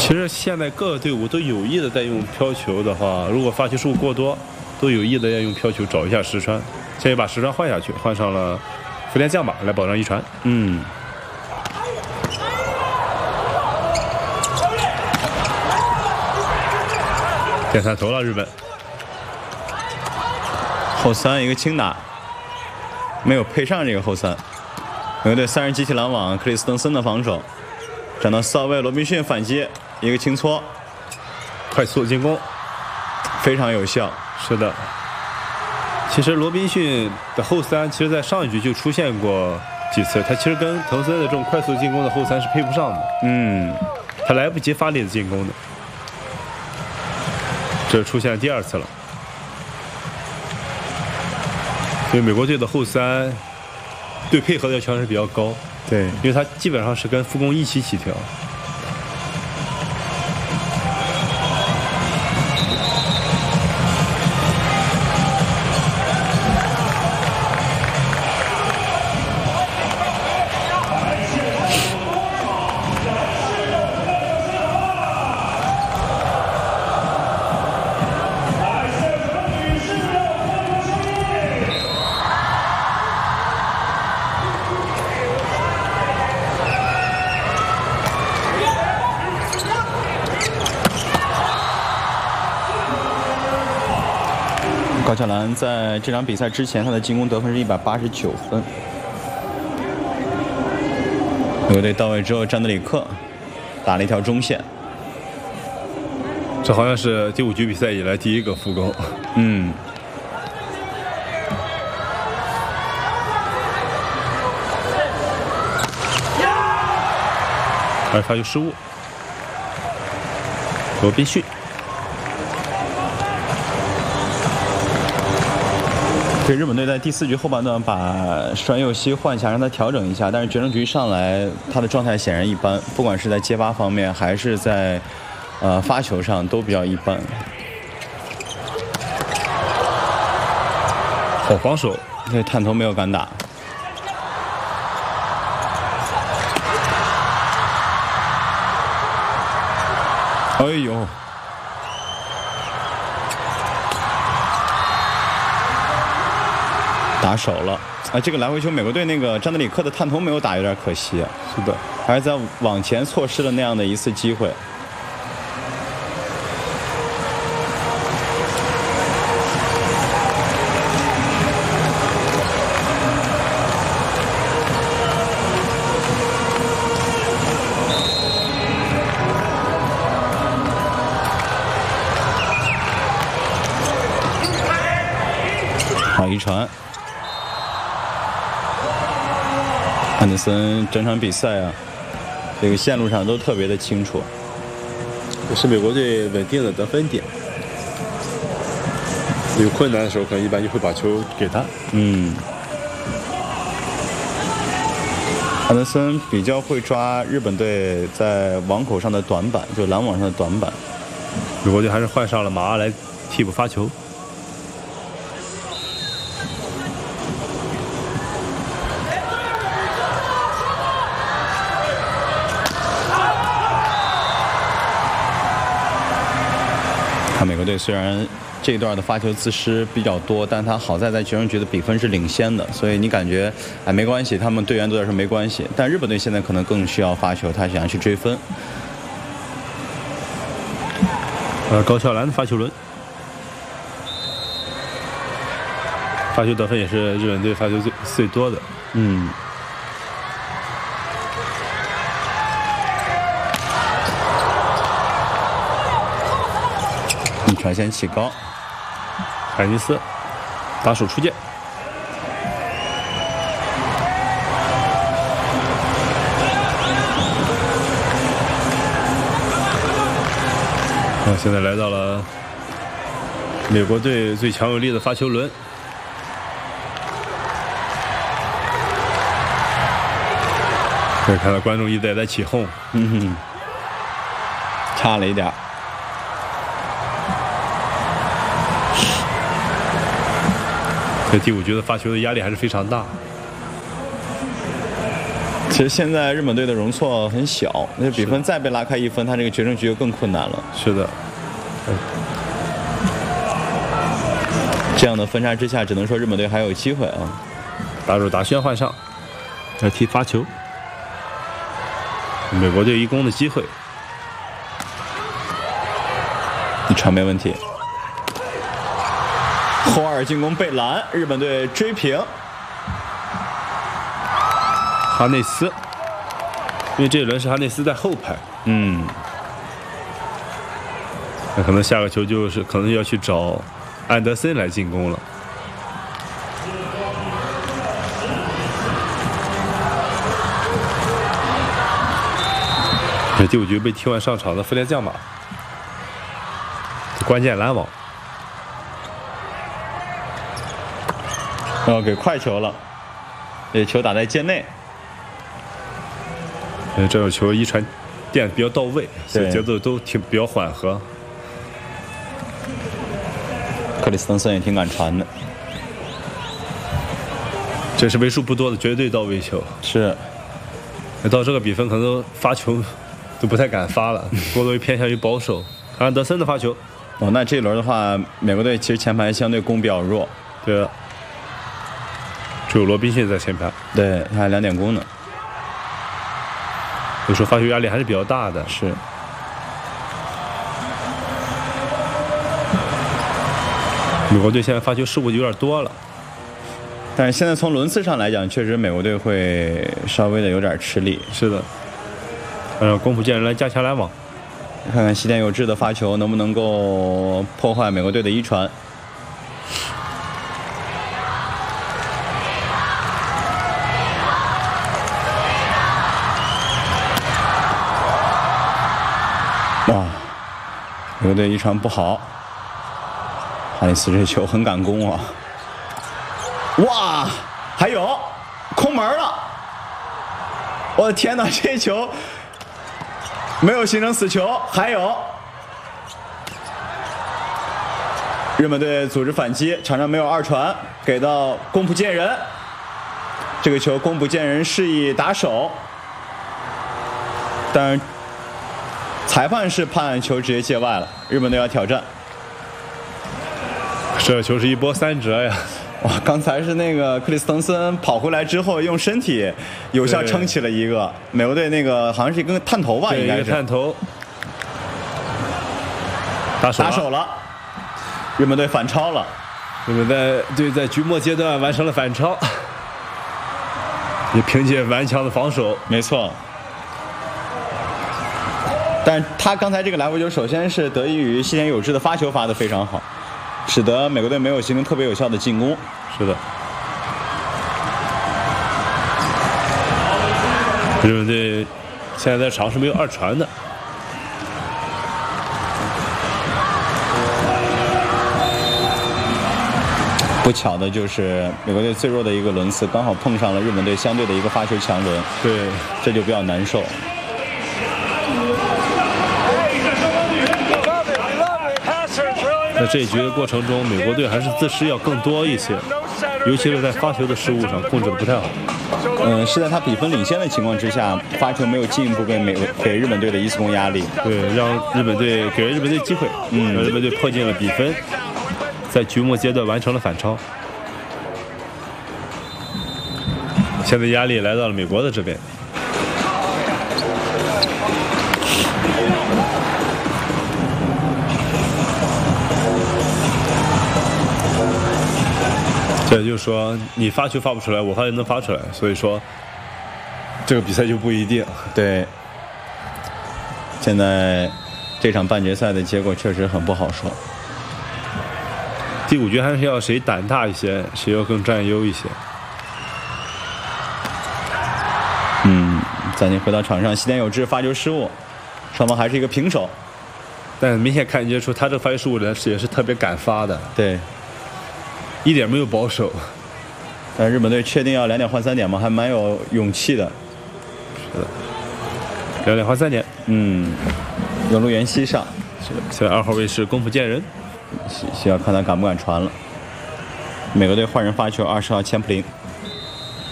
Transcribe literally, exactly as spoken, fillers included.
其实现在各个队伍都有意的在用飘球的话，如果发球数过多，都有意的要用飘球找一下石川。现在把石川换下去，换上了福田将马来保障一传。 嗯。 点三投了日本。 后三一个轻打，没有配上这个后三。美国队三人集体拦网，克里斯滕森的防守，站到四号位，罗宾逊反击，一个轻搓， 快速进攻， 非常有效。 是的。其实罗宾逊的后三，其实在上一局就出现过几次，他其实跟滕森的这种快速进攻的后三是配不上的。 嗯， 他来不及发力的进攻的，这出现第二次了。所以美国队的后三对配合的要求还是比较高， 对， 因为他基本上是跟副攻一起起跳。 高桥兰在这场比赛之前，他的进攻得分是一百八十九分。美国队到位之后，詹德里克打了一条中线， 这好像是第五局比赛以来第一个副攻。 嗯。 而发球失误，罗宾逊。 对，日本队在第四局后半段把栓佑希换下，让他调整一下，但是决胜局上来他的状态显然一般，不管是在接发方面还是在呃发球上都比较一般。 好防守， 对，探头没有敢打。哎呦！打手了啊！这个来回球，美国队那个詹德里克的探头没有打，有点可惜。 是的， 还是在往前错失了那样的一次机会。好一传。安德森整场比赛啊，这个线路上都特别的清楚， 也是美国队稳定的得分点。有困难的时候，可能一般就会把球给他。 嗯，安德森比较会抓日本队在网口上的短板，就拦网上的短板。 美国队还是换上了马阿来替补发球。 看美国队虽然这一段的发球自失比较多，但他好在在决胜局的比分是领先的，所以你感觉哎没关系，他们队员都在说没关系。但日本队现在可能更需要发球，他想要去追分。 呃，高桥兰的发球轮，发球得分也是日本队发球最最多的。 嗯。一传线起高， 海尼斯打手出界。啊，现在来到了美国队最强有力的发球轮。可以看到观众一直在起哄。 嗯哼，差了一点。 这第五局的发球的压力还是非常大。 其实现在日本队的容错很小，那比分再被拉开一分，他这个决胜局就更困难了。 是的， 这样的分差之下，只能说日本队还有机会啊。 打入达轩换上，要踢发球，美国队一攻的机会， 一传没问题。后二进攻被拦，日本队追平。 哈内斯，因为这一轮是哈内斯在后排， 嗯， 那可能下个球就是可能要去找安德森来进攻了。这第五局被替换上场的弗连将马，关键拦网， 要给快球了，这球打在界内。 呃，这种球一传垫比较到位，所以节奏都挺比较缓和。 克里斯滕森也挺敢传的， 这是为数不多的绝对到位球。 是， 到这个比分可能发球都不太敢发了，过多偏向于保守。安德森的发球， 哦，那这一轮的话，美国队其实前排相对攻比较弱。 对了，只有罗宾逊在前排， 对，他还两点攻呢。 有时候发球压力还是比较大的。 是。 美国队现在发球失误有点多了， 但是现在从轮次上来讲，确实美国队会稍微的有点吃力。 是的，让宫浦健人来加强拦网， 看看西田有志的发球能不能够破坏美国队的一传。哇，美国队一传不好，哈里斯这球很敢攻啊！哇，还有空门了！我的天哪，这球没有形成死球，还有日本队组织反击，场上没有二传，给到宫浦健人，这个球宫浦健人示意打手，但是裁判是判球直接界外了，日本队要挑战。 这球是一波三折呀！ 哇，刚才是那个克里斯滕森跑回来之后，用身体有效撑起了一个美国队那个好像是一根探头吧，应该是探头，打手打手了，日本队反超了， 日本队队在局末阶段完成了反超，也凭借顽强的防守， 没错。但他刚才这个来回球，首先是得益于西田有志的发球发得非常好，使得美国队没有形成特别有效的进攻。 是的，日本队现在在场是没有二传的。 不巧的就是美国队最弱的一个轮次，刚好碰上了日本队相对的一个发球强轮， 对， 这就比较难受。 在这一局的过程中，美国队还是自失要更多一些，尤其是在发球的失误上控制的不太好。 嗯，是在他比分领先的情况之下，发球没有进一步给美给日本队的一次攻压力。 对，让日本队给了日本队机会，嗯，让日本队迫近了比分，在局末阶段完成了反超。现在压力来到了美国的这边。这就是说，你发球发不出来，我发球能发出来，所以说这个比赛就不一定。 对，现在这场半决赛的结果确实很不好说。 第五局还是要谁胆大一些，谁要更占优一些。 嗯，暂停回到场上，西田有志发球失误，双方还是一个平手。 但明显看觉出他这个发球失误的也是特别敢发的。 对。 一点没有保守， 但日本队确定要两点换三点吗？还蛮有勇气的。 是的，两点换三点。 嗯，永路元希上。 是的，现在二号位是宫浦健人， 需需要看他敢不敢传了。美国队换人发球，二十号千普林。